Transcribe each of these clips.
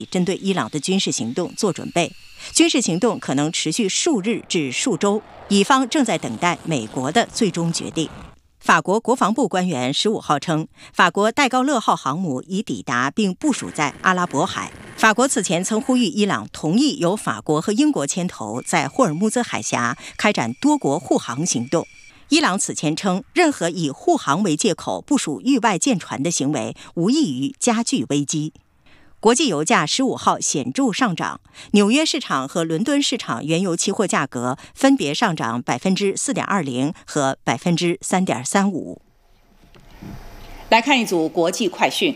针对伊朗的军事行动做准备。军事行动可能持续数日至数周，以方正在等待美国的最终决定。法国国防部官员15号称，法国戴高乐号航母已抵达并部署在阿拉伯海。法国此前曾呼吁伊朗同意由法国和英国牵头，在霍尔木兹海峡开展多国护航行动。伊朗此前称，任何以护航为借口部署域外舰船的行为，无异于加剧危机。国际油价15号显著上涨，纽约市场和伦敦市场原油期货价格分别上涨4.20%和3.35%。 来看一组国际快讯。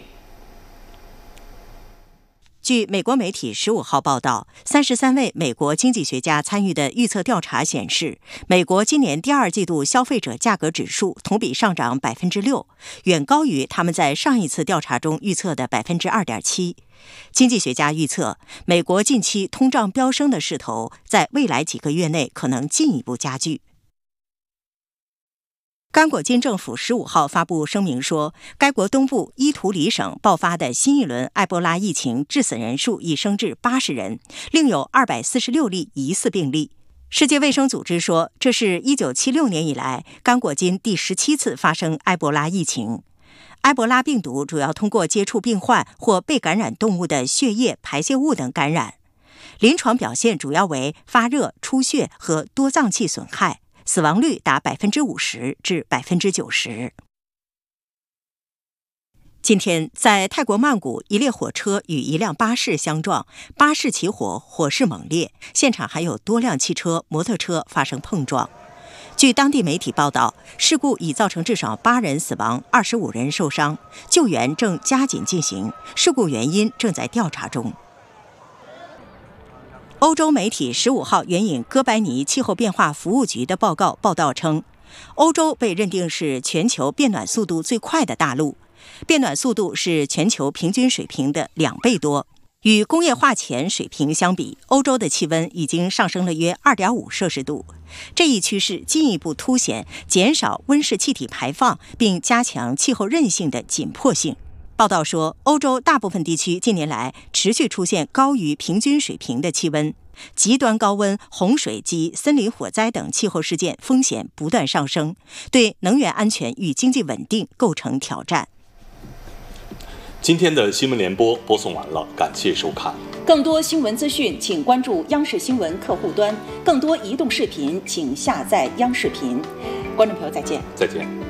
据美国媒体15号报道，33位美国经济学家参与的预测调查显示，美国今年第二季度消费者价格指数同比上涨6%，远高于他们在上一次调查中预测的2.7%。经济学家预测，美国近期通胀飙升的势头在未来几个月内可能进一步加剧。刚果金政府15号发布声明说，该国东部伊图里省爆发的新一轮埃博拉疫情致死人数已升至80人，另有246例疑似病例。世界卫生组织说，这是1976年以来刚果金第17次发生埃博拉疫情。埃博拉病毒主要通过接触病患或被感染动物的血液、排泄物等感染，临床表现主要为发热、出血和多脏器损害。死亡率达50%至90%。今天，在泰国曼谷，一列火车与一辆巴士相撞，巴士起火，火势猛烈，现场还有多辆汽车、摩托车发生碰撞。据当地媒体报道，事故已造成至少8人死亡，25人受伤，救援正加紧进行，事故原因正在调查中。欧洲媒体15号援引哥白尼气候变化服务局的报道称，欧洲被认定是全球变暖速度最快的大陆，变暖速度是全球平均水平的2倍多。与工业化前水平相比，欧洲的气温已经上升了约2.5摄氏度。这一趋势进一步凸显减少温室气体排放并加强气候韧性的紧迫性。报道说，欧洲大部分地区近年来持续出现高于平均水平的气温，极端高温、洪水及森林火灾等气候事件风险不断上升，对能源安全与经济稳定构成挑战。 今天的新闻联播播送完了，感谢收看。 更多新闻资讯，请关注央视新闻客户端；更多移动视频，请下载央视频。观众朋友，再见。 再见。